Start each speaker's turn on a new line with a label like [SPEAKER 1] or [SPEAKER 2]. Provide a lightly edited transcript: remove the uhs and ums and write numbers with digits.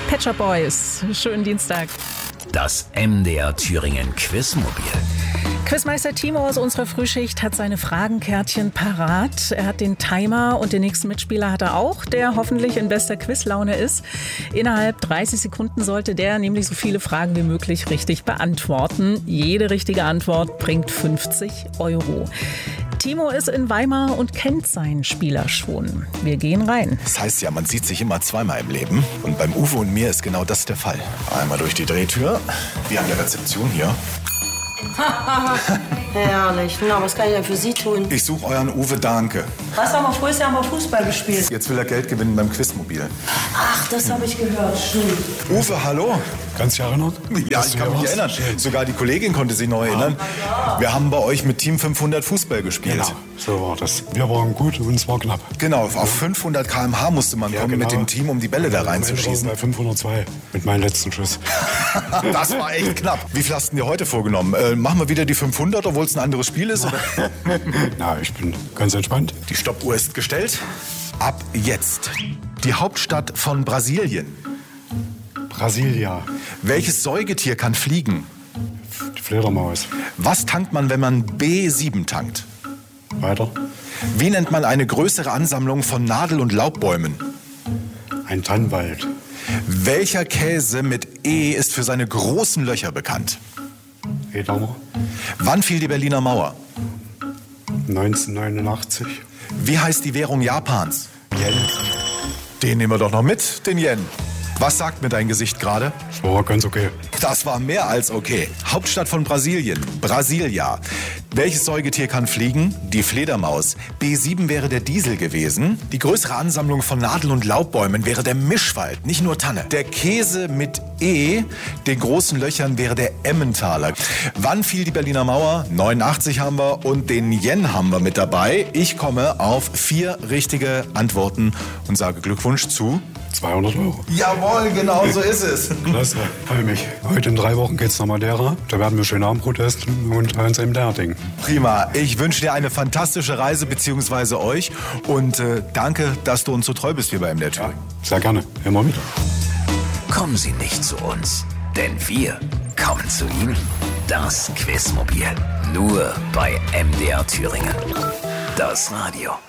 [SPEAKER 1] Pet Shop Boys. Schönen Dienstag.
[SPEAKER 2] Das MDR Thüringen Quizmobil.
[SPEAKER 1] Quizmeister Timo aus unserer Frühschicht hat seine Fragenkärtchen parat. Er hat den Timer und den nächsten Mitspieler hat er auch, der hoffentlich in bester Quizlaune ist. Innerhalb 30 Sekunden sollte der nämlich so viele Fragen wie möglich richtig beantworten. Jede richtige Antwort bringt 50 €. Timo ist in Weimar und kennt seinen Spieler schon. Wir gehen rein.
[SPEAKER 3] Das heißt ja, man sieht sich immer zweimal im Leben. Und beim Uwe und mir ist genau das der Fall. Einmal durch die Drehtür. Wir haben die Rezeption hier.
[SPEAKER 4] Herrlich. Na, was kann ich denn für Sie tun?
[SPEAKER 3] Ich suche euren Uwe Dahnke.
[SPEAKER 4] Was haben wir früher Fußball gespielt?
[SPEAKER 3] Jetzt will er Geld gewinnen beim Quizmobil.
[SPEAKER 4] Ach, das habe ich gehört. Stimmt.
[SPEAKER 3] Uwe, hallo?
[SPEAKER 5] Kannst du dich erinnern?
[SPEAKER 3] Ja, ich kann mich erinnern. Sogar die Kollegin konnte sich noch erinnern. Wir haben bei euch mit Team 500 Fußball gespielt.
[SPEAKER 5] Genau, so war das. Wir waren gut und es war knapp.
[SPEAKER 3] Genau, auf 500 km/h musste man kommen mit dem Team, um die Bälle da reinzuschießen.
[SPEAKER 5] Bei 502 mit meinem letzten Schuss.
[SPEAKER 3] Das war echt knapp. Wie viel hast du dir heute vorgenommen? Machen wir wieder die 500, obwohl es ein anderes Spiel ist? Oder?
[SPEAKER 5] Na, ich bin ganz entspannt.
[SPEAKER 3] Die Stoppuhr ist gestellt. Ab jetzt. Die Hauptstadt von Brasilien.
[SPEAKER 5] Brasilia.
[SPEAKER 3] Welches Säugetier kann fliegen?
[SPEAKER 5] Die Fledermaus.
[SPEAKER 3] Was tankt man, wenn man B7 tankt?
[SPEAKER 5] Weiter.
[SPEAKER 3] Wie nennt man eine größere Ansammlung von Nadel- und Laubbäumen?
[SPEAKER 5] Ein Tannenwald.
[SPEAKER 3] Welcher Käse mit E ist für seine großen Löcher bekannt?
[SPEAKER 5] Edamer.
[SPEAKER 3] Wann fiel die Berliner Mauer?
[SPEAKER 5] 1989.
[SPEAKER 3] Wie heißt die Währung Japans?
[SPEAKER 5] Yen.
[SPEAKER 3] Den nehmen wir doch noch mit, den Yen. Was sagt mir dein Gesicht gerade?
[SPEAKER 5] Das war ganz okay.
[SPEAKER 3] Das war mehr als okay. Hauptstadt von Brasilien, Brasilia. Welches Säugetier kann fliegen? Die Fledermaus. B7 wäre der Diesel gewesen. Die größere Ansammlung von Nadel- und Laubbäumen wäre der Mischwald, nicht nur Tanne. Der Käse mit E, den großen Löchern, wäre der Emmentaler. Wann fiel die Berliner Mauer? 89 haben wir und den Yen haben wir mit dabei. Ich komme auf 4 richtige Antworten und sage Glückwunsch zu
[SPEAKER 5] 200 €.
[SPEAKER 3] Jawohl, genau so ist es.
[SPEAKER 5] Klasse, freue mich. Heute in 3 Wochen geht's nach Madeira. Da werden wir schön Abendbrot essen und uns im Ding.
[SPEAKER 3] Prima. Ich wünsche dir eine fantastische Reise, beziehungsweise euch. Und danke, dass du uns so treu bist hier bei MDR Thüringen.
[SPEAKER 5] Sehr gerne. Immer wieder.
[SPEAKER 2] Kommen Sie nicht zu uns, denn wir kommen zu Ihnen. Das Quizmobil. Nur bei MDR Thüringen. Das Radio.